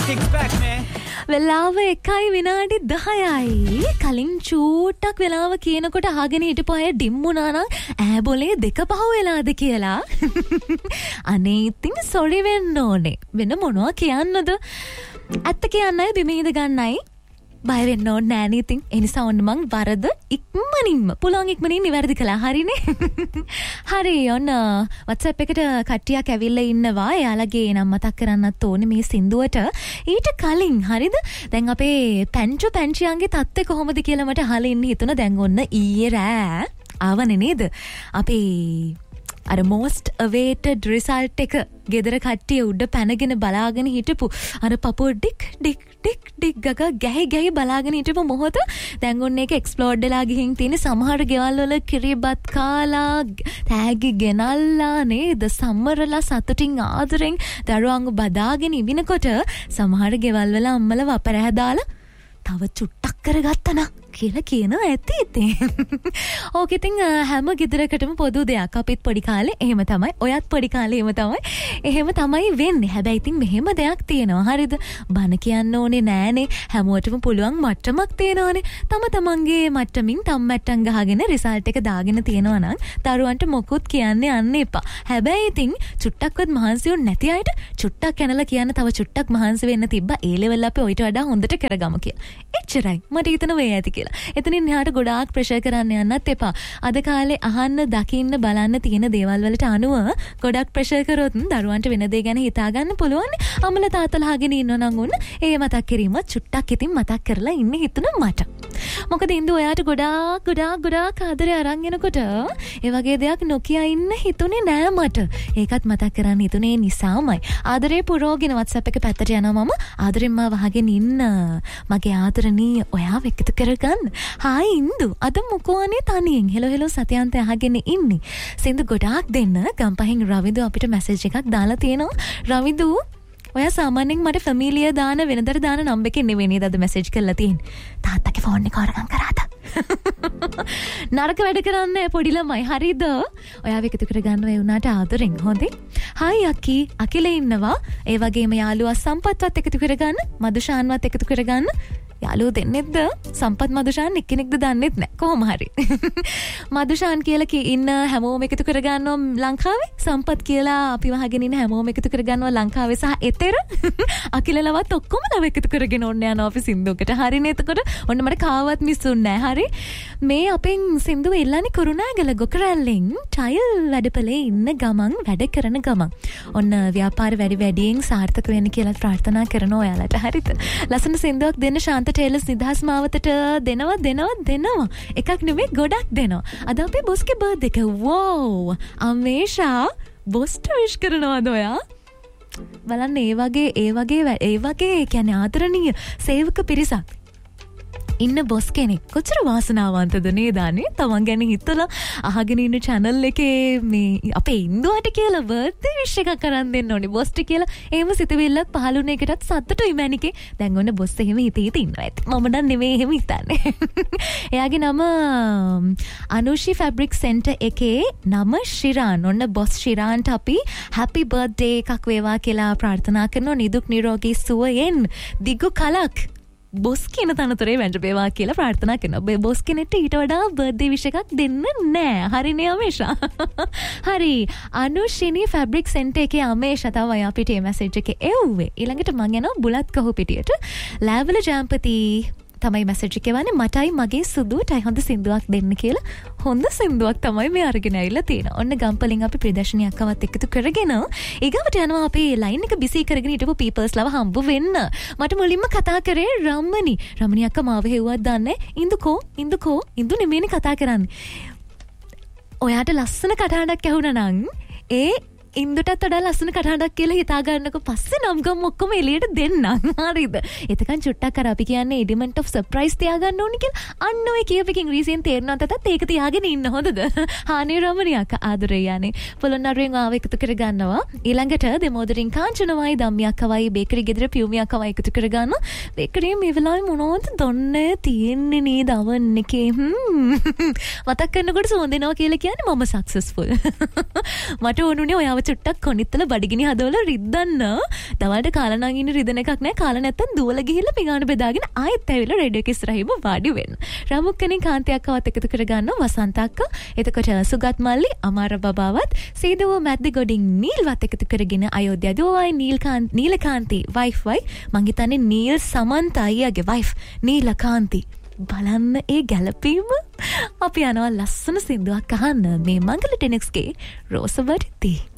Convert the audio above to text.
kicks back, man. වෙලාව 1:10යි. කලින් චූට්ටක් වෙලාව කියනකොට අහගෙන හිටපු අය ඩිම්මුණා නම් ඈ බොලේ දෙක පහ වෙලාද කියලා. අනේ ඉතින් සොරි වෙන්න ඕනේ. වෙන මොනවා කියන්නද? ඇත්ත කියන්නයි බිමීද ගන්නයි. බය වෙන්න ඕනේ නෑ නේ ඉතින්. ඒ නිසා ඔන්න මං වරද ඉක්මනින්ම පුළුවන් ඉක්මනින් නිවැරදි කළා. හරිනේ. හරි ඔන්න WhatsApp එකට කට්ටියක් ඇවිල්ලා ඉන්නවා. එයාලගේ නම් මතක් කරන්නත් ඕනේ මේ සින්දුවට. ඊට කලින් හරිද? දැන් අපේ පැංචියන්ගේ තත්ත්වය කොහොමද කියලා මට අහලා ඉන්න හිතුණා. දැන් ඔන්න ඊයේ රෑ ආවනේ නේද? අපේ අර most awaited result එක ගෙදර කට්ටිය උඩ පැනගෙන බලාගෙන හිටපු අර පපුව ඩික් ඩික් ඩික් ඩික් ගග ගැහි බලාගෙන හිටපු මොහොත දැන් ඔන්න ඒක එක්ස්ප්ලෝඩ් වෙලා ගිහින් තියෙන සමහර ගෙවල් වල කිරිබත් කාලා තෑගි ගෙනල්ලා නේද සම්මරලා සතුටින් ආදරෙන් දරුවන්ව බදාගෙන ඉවිනකොට සමහර ගෙවල් වල අම්මලා වපරැහ දාලා තව චුට්ටක් කරගත්තා නා කියලා කියනවා ඇති ඉතින්. ඕක ඉතින් හැම ගෙදරකටම පොදු දෙයක්. අපිත් පොඩි කාලේ එහෙම තමයි. ඔයත් පොඩි කාලේ එහෙම තමයි. එහෙම තමයි වෙන්නේ. හැබැයි ඉතින් මෙහෙම දෙයක් තියෙනවා. හරිද? බන කියන්න ඕනේ නෑනේ. හැමෝටම පුළුවන් මට්ටමක් තියෙනවානේ. තමන්ගේ මට්ටමින් මට්ටම් ගහගෙන රිසල්ට් එක දාගෙන තියෙනවා නම් දරුවන්ට මොකුත් කියන්න යන්න එපා. හැබැයි ඉතින් චුට්ටක්වත් මහන්සි වුන් නැති අයට චුට්ටක් කනලා කියන්න තව චුට්ටක් මහන්සි වෙන්න තිබ්බා. ඒ ලෙවල් අපි ඔයිට වඩා හොඳට කරගමු කියලා. එච්චරයි. මට හිතන වේ ඇති කියලා. එතනින් එහාට ගොඩාක් ප්‍රෙෂර් කරන්න යන්නත් එපා. අද කාලේ අහන්න, දකින්න, බලන්න තියෙන දේවල් වලට අනුව ගොඩක් ප්‍රෙෂර් කරොත් දරුවන්ට වෙන දේ ගැන හිතා ගන්න පුළුවන්. අම්මලා තාත්තලා අහගෙන ඉන්නවා නම් උන්න ඒ මතක් කිරීම චුට්ටක් ඉතින් මතක් කරලා ඉන්න හිතුණා මට. මොකද ඉන්දු ඔයාට ගොඩාක් ආදරේ අරන් එනකොට ඒ වගේ දෙයක් නොකිය ඉන්න හිතුනේ නෑ මට. ඒකත් මතක් කරන්න හිතුනේ නිසාමයි. ආදරේ පුරෝගෙන WhatsApp එක පැත්තට යනවා මම. ආදරෙන් මාව අහගෙන ඉන්න. මගේ ආදරණීය ඔයාව එකතු කරගන්න. හායි ඉන්දු. අද මොකෝනේ තනියෙන් හෙලෝ සතියන්ත අහගෙන ඉන්නේ. සින්දු ගොඩාක් දෙන්න ගම්පහින් රවිදු අපිට මැසේජ් එකක් දාලා තියෙනවා. රවිදු ඔයා සාමාන්‍යයෙන් මට ෆැමිලිය දාන වෙනදට දාන නම්බර් එකේ නෙවෙයි නේද අද මැසේජ් කරලා තියෙන්නේ. තාත්තගේ ෆෝන් එක අරගෙන කරාද? නරක වැඩ කරන්නේ පොඩි ළමයි. හරිද? ඔයාව එකතු කරගන්න ඒ උනාට ආදරෙන් හොඳේ. හායි අකි අකිල ඉන්නවා. ඒ වගේම යාළුවා සම්පත්වත් එකතු කරගන්න, මදුෂාන්වත් එකතු කරගන්න. යාළුවෝ දෙන්නෙක්ද? සම්පත් මදුෂාන් එක්කෙනෙක්ද දන්නෙත් නැහැ. කොහොම හරි. මදුෂාන් කියලා ඉන්න හැමෝම එකතු කරගන්නවා ලංකාවේ. සම්පත් කියලා අපි වහගෙන ඉන්න හැමෝම එකතු කරගන්නවා ලංකාවේ සහ එතෙර. අකිලලවත් ඔක්කොම ලව එකතු කරගෙන ඔන්න යනවා අපි සින්දුවකට. හරිනේ එතකොට ඔන්න මට කාවත් මිස්සුන්නේ නැහැ. හරි. මේ අපෙන් සින්දුව එල්ලන්නේ කුරුණෑගල ගොකරැල්ලෙන් ටයිල් වැඩපලේ ඉන්න ගමන් වැඩ කරන ගමන්. ඔන්න ව්‍යාපාර වැඩියෙන් සාර්ථක වෙන්න කියලා ප්‍රාර්ථනා කරනවා ඔයාලට. හරිද? ලස්සන සින්දුවක් දෙන්න ශාන්ත ටේලර්ස් නිදහස් මාවතට දෙනවා. එකක් නෙමෙයි ගොඩක් දෙනවා. අද අපේ බොස්ගේ බර්ත්ඩේ එක. වෝව්! අමේෂා බොස්ට විශ් කරනවද ඔයා? බලන්න ඒ වගේ කියන්නේ ආදරණීය සේවක පිරිසක් ඉන්න බොස් කෙනෙක් කොච්චර වාසනාවන්තද නේද අනේ? තමන් ගැන හිතලා අහගෙන ඉන්න channel එකේ මේ අපේ ඉන්දුවට කියලා බර්ත්ඩේ විශ් එකක් කරන් දෙන්න ඕනේ බොස්ට කියලා. එහෙම සිතවිල්ලක් පහළුන එකටත් සතුටුයි මැනිකේ. දැන් ඔන්න බොස් එහෙම හිතේ ඉන්නවා ඇති. මම නම් නෙමෙයි එහෙම හිතන්නේ. එයාගේ නම අනුෂි ෆැබ්‍රික් සෙන්ටර් එකේ නම ශිරාන්. ඔන්න බොස් ශිරාන්ට අපි happy birthday එකක් වේවා කියලා ප්‍රාර්ථනා කරනවා. නිදුක් නිරෝගී සුවයෙන් දිගු කලක් බොස් කියන තනතුරේ වැඳපේවා කියලා ප්‍රාර්ථනා කරනවා. බොස් කෙනෙක්ට ඊට වඩා බර්ත්ඩේ විශ් එකක් දෙන්න නෑ. හරිනේ අමේෂා. හරි. අනුෂිනි ෆැබ්‍රික් සෙන්ටර් එකේ අමේෂා තමයි අපිට මේ මැසේජ් එක එව්වේ. ඊළඟට මං යනවා බුලත් කහු පිටියට. ලෑවල ජාම්පති තමයි මැසේජ් එක එවන්නේ. මටයි මගේ සුදුටයි හොඳ සින්දුවක් දෙන්න කියලා. හොඳ සින්දුවක් තමයි මේ අරගෙන ඇවිල්ලා තියෙනවා. ඔන්න ගම්පලින් අපි ප්‍රදර්ශනයක් අවත් එකතු කරගෙන ඊගවට යනවා අපි ලයින් එක බිසි කරගෙන හිටපු පීපල්ස් ලව හම්බ වෙන්න. මට මුලින්ම කතා කරේ රමණී අක්කා මාව හෙව්වත් දන්නේ. ඉන්දු නෙමෙයිනේ කතා කරන්නේ. ඔයාට ලස්සන කටහඬක් ඇහුණා නම් ඒ ඉන්දුටත් වඩා ලස්සන කටහඬක් කියලා හිතා ගන්නකො පස්සේ නම් ගම් ඔක්කොම එළියට දෙන්නම්. හරිද? එතකන් චුට්ටක් අර අපි කියන්නේ element of surprise තියාගන්න ඕනි කියලා. අන්න ඔය කියපෙක ඉංග්‍රීසියෙන් තේරෙනවද තත් ඒක තියාගෙන ඉන්න හොඳද? හානේ රමණියක් ආදරේ යන්නේ. පොළොන්නරුවෙන් ආව එකතු කර ගන්නවා. ඊළඟට දෙමෝදරින් කාංචනවයි ධම්මියක්කවයි බේකරි ගෙදර පියුමියක්කවයි එකතු කර ගන්න. බේකරියේ මේ වෙලාවේ මොනවද දොන්නේ තියෙන්නේ නේද අවන් එකේ. මතක් කරනකොට සෝන්දෙනවා කියලා කියන්නේ මම සක්සස්ෆුල්. මට ඕනුනේ ඔයාව තව චුට්ටක් කොනිත්තල බඩගිනි හදවල රිද්දන්න. දවල්ට කාලා නම් ඉන්න රිදෙන එකක් නැහැ. කාලා නැත්තම් දුවලා ගිහිල්ලා පිඟාන බෙදාගෙන ආයෙත් ඇවිල්ලා රේඩියෝ එක ඉස්සරහින්ම වාඩි වෙන්න. රාමුක්කනේ කාන්ති අක්කවත් එකතු කරගන්නවා වසන්ත අක්කා. එතකොට සුගත් මල්ලි අමාර බබාවත් සීදව මැද්දි ගොඩින් නීල්වත් එකතු කරගෙන අයෝධ්‍යා දුවයි නීලකාන්ති වයිෆ් වයි මං හිතන්නේ නීල් සමන්ත අයියාගේ වයිෆ් නීලකාන්ති. බලන්න ඒ ගැලපීම. අපි යනවා ලස්සන සින්දුවක් අහන්න මේ මංගල ටෙනෙක්ස්ගේ රෝසවර්ති.